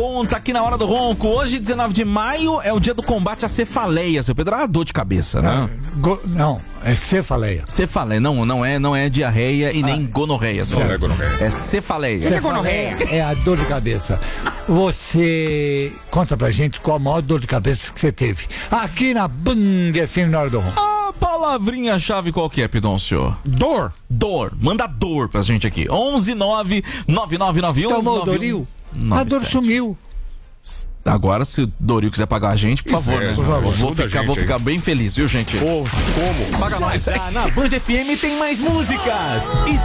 bom, tá aqui na hora do ronco. Hoje, 19 de maio, é o dia do combate à cefaleia. Seu Pedro, é uma dor de cabeça, né? Não, é cefaleia. Cefaleia, não é diarreia e nem gonorreia. Não é gonorreia. É cefaleia. Cefaleia é a dor de cabeça. Você conta pra gente qual a maior dor de cabeça que você teve aqui na Band FM na hora do ronco. A palavrinha-chave qual que é, Pidoncio? Dor. Dor. Manda dor pra gente aqui. 11-9-9991. Tomou o Doril? A dor sumiu. Agora, se o Doril quiser pagar a gente, por favor, né? Por favor. Vou ficar bem feliz, viu, gente? Como? Paga nós. Na Band FM tem mais músicas e